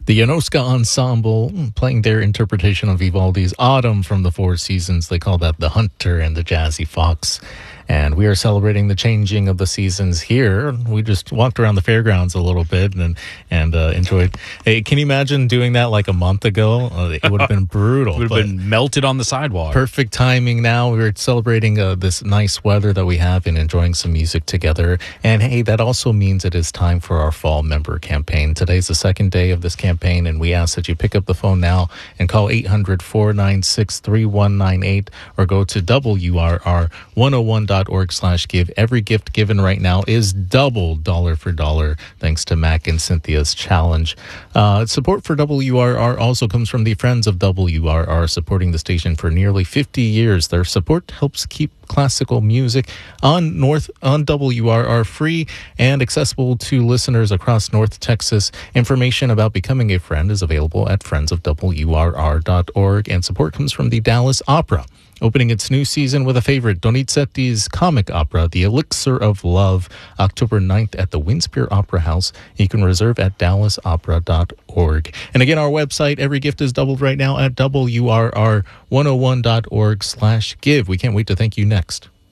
The Yonoska Ensemble playing their interpretation of Vivaldi's Autumn from the Four Seasons. They call that the Hunter and the Jazzy Fox. And we are celebrating the changing of the seasons here. We just walked around the fairgrounds a little bit and enjoyed. Hey, can you imagine doing that like a month ago? It would have been brutal. It would have been melted on the sidewalk. Perfect timing now. We're celebrating this nice weather that we have and enjoying some music together. And hey, that also means it is time for our fall member campaign. Today's the second day of this campaign, and we ask that you pick up the phone now and call 800-496-3198 or go to WRR101.org/give. Every gift given right now is double dollar for dollar thanks to Mac and Cynthia's challenge. Support for WRR also comes from the Friends of WRR, supporting the station for nearly 50 years. Their support helps keep classical music on WRR free and accessible to listeners across North Texas. Information about becoming a friend is available at friendsofwrr.org, and support comes from the Dallas Opera, opening its new season with a favorite, Donizetti's comic opera, The Elixir of Love, October 9th at the Winspear Opera House. You can reserve at dallasopera.org. And again, our website, every gift is doubled right now at WRR101.org/give. We can't wait to thank you next.